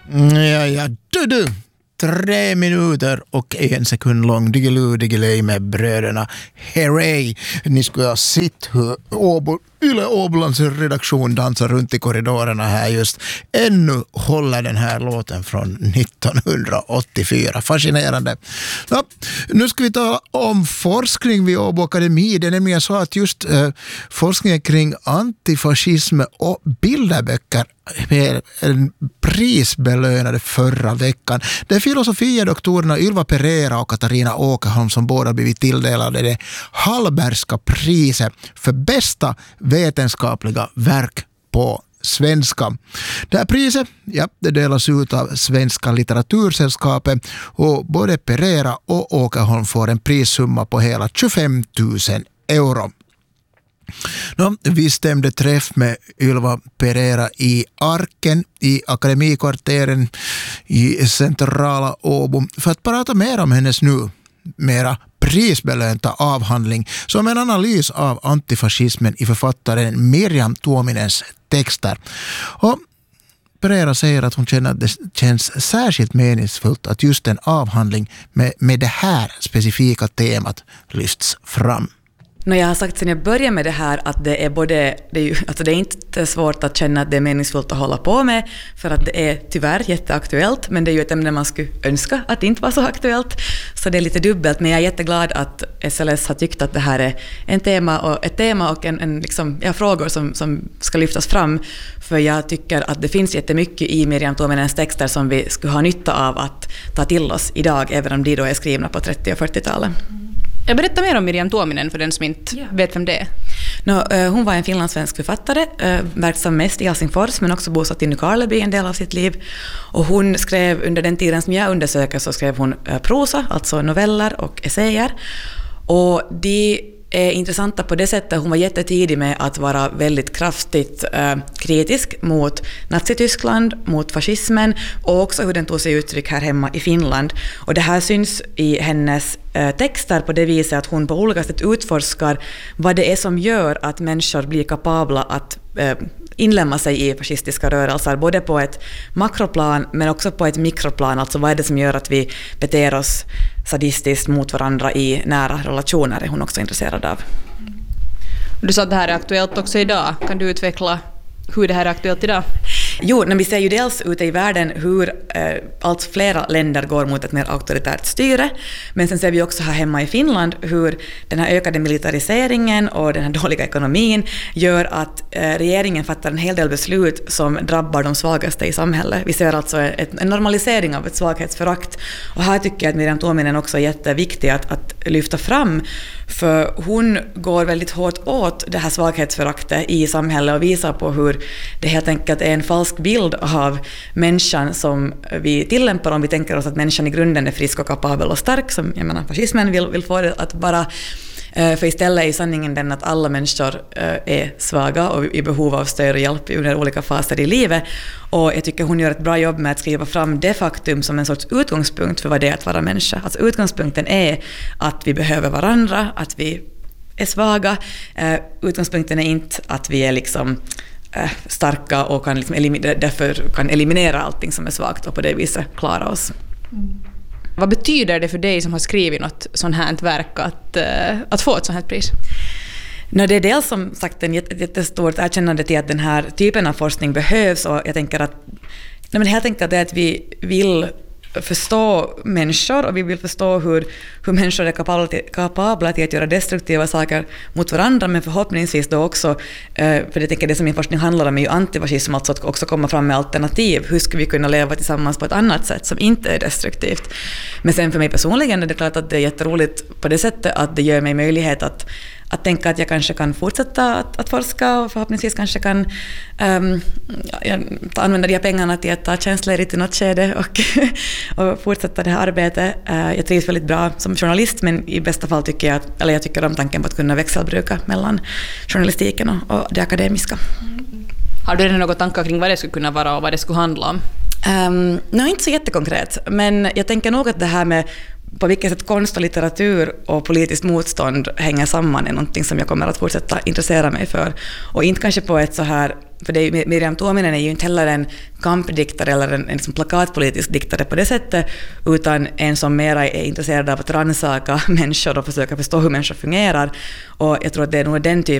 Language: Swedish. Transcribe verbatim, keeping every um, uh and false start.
Ja, ja, du, du. Tre minuter och en sekund lång Diggiloo Diggiley med bröderna Herrey. Ni skulle ha sett hur Åbo, Yle Åbolands redaktion dansar runt i korridorerna här just. Ännu håller den här låten från nittonhundraåttiofyra. Fascinerande. Ja, nu ska vi ta om forskning vid Åbo Akademi. Det är nämligen så att just eh, forskningen kring antifascism och bilderböcker är en prisbelönade förra veckan. Det är filosofiedoktorerna Ylva Pereira och Katarina Åkerholm som båda blivit tilldelade det Hallbergska priset för bästa vetenskapliga verk på svenska. Det här priset, ja, det delas ut av Svenska litteratursällskapet och både Pereira och Åkerholm får en prissumma på hela tjugofem tusen euro. No, vi stämde träff med Ylva Pereira i Arken i akademikvarteren i centrala Åbo för att prata mer om hennes nu mera prisbelönta avhandling som en analys av antifascismen i författaren Mirjam Tuominens texter. Och Pereira säger att hon känner att det känns särskilt meningsfullt att just en avhandling med, med det här specifika temat lyfts fram. När jag har sagt sen jag började med det här att det är både det är, ju, alltså det är inte svårt att känna att det är meningsfullt att hålla på med för att det är tyvärr jätteaktuellt, men det är ju ett ämne man skulle önska att det inte var så aktuellt, så det är lite dubbelt, men jag är jätteglad att S L S har tyckt att det här är en tema och ett tema och en, en liksom, ja, frågor som, som ska lyftas fram, för jag tycker att det finns jättemycket i Mirjam Tuominens texter som vi skulle ha nytta av att ta till oss idag, även om de då är skrivna på trettio- och fyrtiotalet. Jag berättar mer om Mirjam Tuominen för den som inte yeah. vet vem det är. No, hon var en finlandssvensk författare, verksam mest i Helsingfors men också bosatt i Nykarleby en del av sitt liv. Och hon skrev under den tiden som jag undersöker så skrev hon prosa, alltså noveller och essäer. Och de är intressanta på det sättet. Hon var jättetidig med att vara väldigt kraftigt eh, kritisk mot Nazityskland, mot fascismen och också hur den tog sig uttryck här hemma i Finland. Och det här syns i hennes eh, texter på det viset att hon på olika sätt utforskar vad det är som gör att människor blir kapabla att eh, inlämna sig i fascistiska rörelser, både på ett makroplan men också på ett mikroplan. Alltså vad är det som gör att vi beter oss sadistiskt mot varandra i nära relationer är hon också intresserad av. Du sa att det här är aktuellt också idag. Kan du utveckla hur det här är aktuellt idag? Jo, när vi ser ju dels ute i världen hur eh, allt flera länder går mot ett mer auktoritärt styre, men sen ser vi också här hemma i Finland hur den här ökade militariseringen och den här dåliga ekonomin gör att eh, regeringen fattar en hel del beslut som drabbar de svagaste i samhället. Vi ser alltså ett, en normalisering av ett svaghetsförakt, och här tycker jag att Mirjam Tuominen också är jätteviktig att, att lyfta fram, för hon går väldigt hårt åt det här svaghetsföraktet i samhället och visar på hur det helt enkelt är en falsk bild av människan som vi tillämpar om vi tänker oss att människan i grunden är frisk och kapabel och stark, som jag menar fascismen vill, vill få det att bara, för istället är sanningen den att alla människor är svaga och i behov av stöd och hjälp under olika faser i livet. Och jag tycker hon gör ett bra jobb med att skriva fram det faktum som en sorts utgångspunkt för vad det är att vara människa. Alltså utgångspunkten är att vi behöver varandra, att vi är svaga. Utgångspunkten är inte att vi är liksom starka och kan liksom elim- därför kan eliminera allting som är svagt och på det viset klara oss. Mm. Vad betyder det för dig som har skrivit något sånt här verk att, att få ett sånt här pris? No, det är dels som sagt en jättestort erkännande till att den här typen av forskning behövs, och jag tänker att nej, men helt enkelt det att vi vill förstå människor och vi vill förstå hur, hur människor är kapabla till, kapabla till att göra destruktiva saker mot varandra, men förhoppningsvis då också, för jag tänker det som min forskning handlar om är ju antifascism, alltså att också komma fram med alternativ. Hur ska vi kunna leva tillsammans på ett annat sätt som inte är destruktivt? Men sen för mig personligen är det klart att det är jätteroligt på det sättet att det ger mig möjlighet att att tänka att jag kanske kan fortsätta att, att forska och förhoppningsvis kanske kan um, ja, använda de här pengarna till att ta tjänstledigt i något skede och, och fortsätta det här arbetet. Uh, jag trivs väldigt bra som journalist, men i bästa fall tycker jag, att, eller jag tycker om tanken på att kunna växelbruka mellan journalistiken och, och det akademiska. Har du redan några tankar kring vad det skulle kunna vara och vad det skulle handla om? Um, no, inte så jättekonkret, men jag tänker nog att det här med på vilket sätt konst och litteratur och politiskt motstånd hänger samman är någonting som jag kommer att fortsätta intressera mig för. Och inte kanske på ett så här, för det är, Miriam Tuominen är ju inte heller en kampdiktare eller en, en liksom plakatpolitisk diktare på det sättet, utan en som mera är intresserad av att rannsaka människor och försöka förstå hur människor fungerar. Och jag tror att det är nog den typen